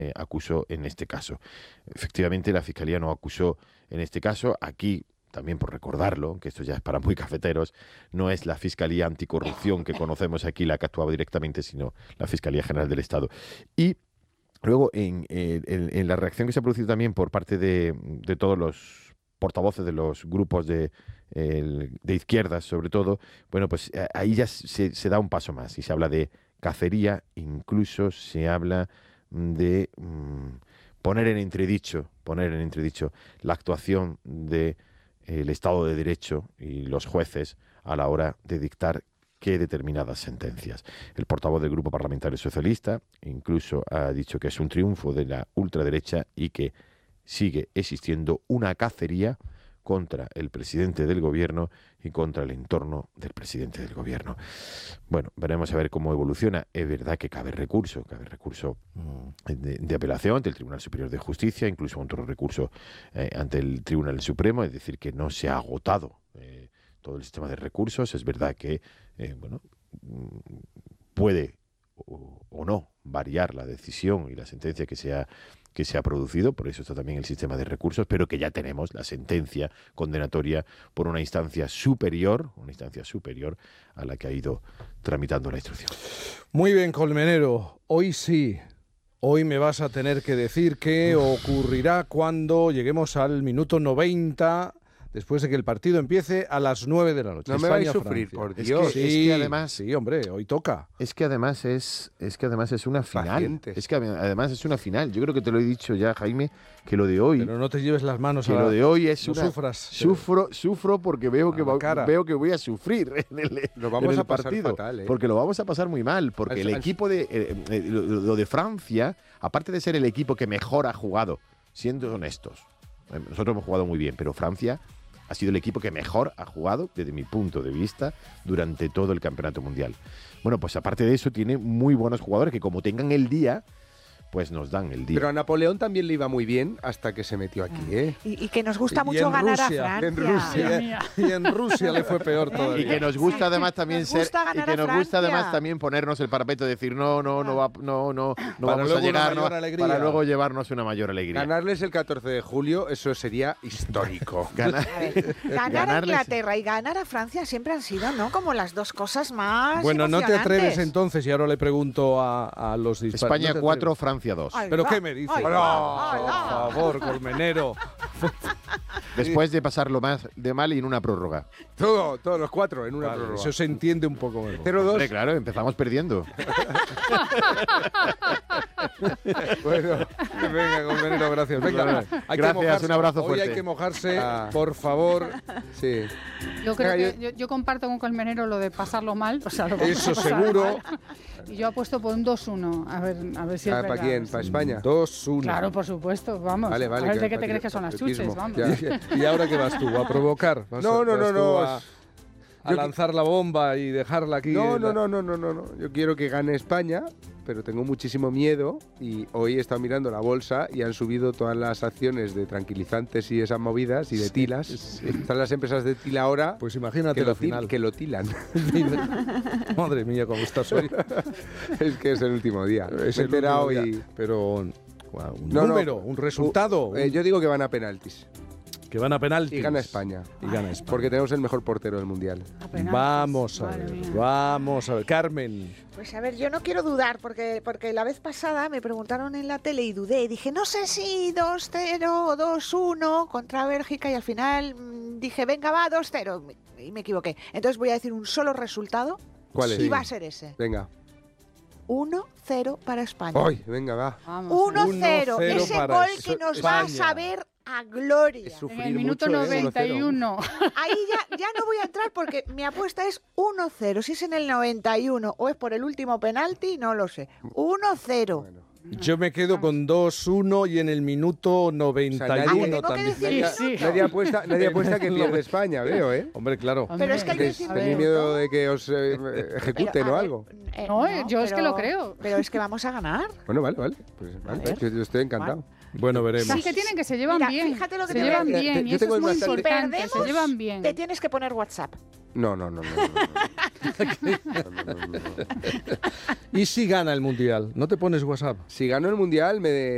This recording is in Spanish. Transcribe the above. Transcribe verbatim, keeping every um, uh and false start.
eh, acusó en este caso. Efectivamente, la Fiscalía no acusó en este caso. Aquí, también por recordarlo, que esto ya es para muy cafeteros, no es la Fiscalía Anticorrupción que conocemos aquí la que actuaba directamente, sino la Fiscalía General del Estado. Y luego, en, en, en la reacción que se ha producido también por parte de, de todos los portavoces de los grupos de, el, de izquierdas, sobre todo, bueno, pues ahí ya se, se da un paso más y se habla de cacería, incluso se habla de mmm, poner en entredicho, poner en entredicho la actuación de el Estado de Derecho y los jueces a la hora de dictar qué determinadas sentencias. El portavoz del Grupo Parlamentario Socialista incluso ha dicho que es un triunfo de la ultraderecha y que sigue existiendo una cacería contra el presidente del gobierno y contra el entorno del presidente del gobierno. Bueno, veremos a ver cómo evoluciona. Es verdad que cabe recurso, cabe recurso de, de apelación ante el Tribunal Superior de Justicia, incluso otro recurso eh, ante el Tribunal Supremo, es decir, que no se ha agotado eh, todo el sistema de recursos. Es verdad que, eh, bueno, puede o, o no variar la decisión y la sentencia que se ha que se ha producido, por eso está también el sistema de recursos, pero que ya tenemos la sentencia condenatoria por una instancia superior, una instancia superior a la que ha ido tramitando la instrucción. Muy bien, Colmenero, hoy sí, hoy me vas a tener que decir qué ocurrirá cuando lleguemos al minuto noventa, después de que el partido empiece a las nueve de la noche. No me vais a sufrir, por Dios. Es que, sí, es que además, sí, hombre, hoy toca. Es que además es, es que además es una final. Pacientes. Es que además es una final. Yo creo que te lo he dicho ya, Jaime, que lo de hoy. Pero no te lleves las manos que a la, lo de hoy es no una. Sufras. Sufro, sufro porque veo que va, veo que voy a sufrir en el, lo vamos en el a pasar partido, fatal, ¿eh? porque lo vamos a pasar muy mal, porque al, el al, equipo de eh, eh, lo, lo de Francia, aparte de ser el equipo que mejor ha jugado, siendo honestos, nosotros hemos jugado muy bien, pero Francia ha sido el equipo que mejor ha jugado, desde mi punto de vista, durante todo el campeonato mundial. Bueno, pues aparte de eso, tiene muy buenos jugadores que como tengan el día, pues nos dan el día. Pero a Napoleón también le iba muy bien hasta que se metió aquí, ¿eh? Y, y que nos gusta mucho ganar Rusia, a Francia. En Rusia. Y en Rusia le fue peor todavía. Y que nos gusta además también ser y que nos gusta además también ponernos el parapeto y decir no, no, no va, no, no, no para vamos a llegar, no, para luego llevarnos una mayor alegría. Ganarles el catorce de julio, eso sería histórico. Ganar, a, ver, ganar a Inglaterra y ganar a Francia siempre han sido, ¿no? Como las dos cosas más Bueno, no te atreves entonces, y ahora le pregunto a, a los disparos. España cuatro, Francia dos. ¿Pero qué me dices? Ay, no, ay, por ay, favor, Colmenero. Después de pasarlo más de mal y en una prórroga. Todo, todos los cuatro en una Vale, prórroga. Eso se entiende un poco mejor. cero dos. Claro, empezamos perdiendo. Bueno, venga, Colmenero, gracias. Venga, bueno, hay gracias, que mojarse. un abrazo fuerte. Hoy hay que mojarse, ah. por favor. Sí. Yo creo Venga, que yo, yo comparto con Colmenero lo de pasarlo mal. O sea, lo Eso pasar seguro. Mal. Y yo apuesto por un dos uno. A ver, a ver si es ¿Para verdad. quién? ¿Para España? dos uno. Claro, por supuesto, vamos. Vale, vale, a ver de que qué te crees que son las chuches, patriotismo, vamos. ya. ¿Y ahora qué vas tú? ¿A provocar? ¿Vas No, a, no, vas no, tú no. A, a lanzar la bomba y dejarla aquí. No, en no, la... no, no, no, no, no. Yo quiero que gane España, pero tengo muchísimo miedo y hoy he estado mirando la bolsa y han subido todas las acciones de tranquilizantes y esas movidas y de tilas. Sí, sí. Están las empresas de tila ahora. Pues imagínate que la lo, final. que lo tilan. Madre mía, cómo estás hoy. Es que es el último día. Es Me he el enterado último y... día. Pero wow, un no, número, no, un resultado. Uh, eh, yo digo que van a penaltis. Que van a penaltis. Y gana España. Y gana España. Porque tenemos el mejor portero del mundial. Vamos a ver, vamos a ver. Carmen. Pues a ver, yo no quiero dudar, porque, porque la vez pasada me preguntaron en la tele y dudé. Y dije, no sé si dos cero o dos uno contra Bélgica, y al final mmm, dije, venga, va, dos cero. Y me equivoqué. Entonces voy a decir un solo resultado. ¿Cuál es? Y va a ser ese. Venga. uno cero para España. ¡Ay, venga, va! uno cero. Ese gol que nos España. va a saber a gloria. En el minuto mucho, noventa y uno. ¿eh? Ahí ya, ya no voy a entrar porque mi apuesta es uno cero. Si es en el noventa y uno o es por el último penalti, no lo sé. uno cero. Bueno. Yo me quedo con dos uno y en el minuto noventa y uno o sea, nadie, también. Sí, sí. Nadie apuesta, nadie apuesta que pierde España, veo, ¿eh? Hombre, claro. Pero es que hay que decir... ¿Tenéis miedo de que os eh, ejecuten pero, o ver, algo? Eh, no, no, yo pero, es que lo creo. Pero es que vamos a ganar. Bueno, vale, vale. Pues, vale yo, yo estoy encantado. Vale. Bueno, veremos. Sí que tienen que se llevan Mira, bien. fíjate lo que se te llevan voy a decir. bien. Yo Y eso tengo es muy bastante- importante. Si se llevan bien. Te tienes que poner WhatsApp. No, no, no, no. no, no. no, no, no, no. ¿Y si gana el Mundial? ¿No te pones WhatsApp? Si gano el mundial, me